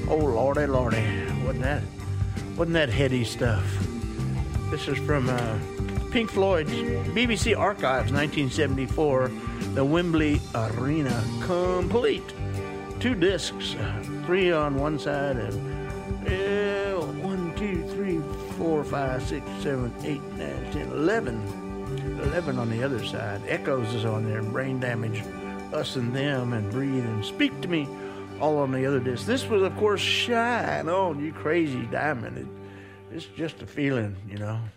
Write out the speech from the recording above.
Oh, lordy, lordy. Wasn't that heady stuff? This is from Pink Floyd's BBC Archives, 1974, the Wembley Arena Complete. 2 discs, 3 on one side and 1, 2, 3, 4, 5, 6, 7, 8, 9, 10, 11 on the other side. Echoes is on there, Brain Damage, Us and Them, and Breathe and Speak to Me, all on the other disc. This was, of course, Shine On You Crazy Diamond. It's just a feeling, you know.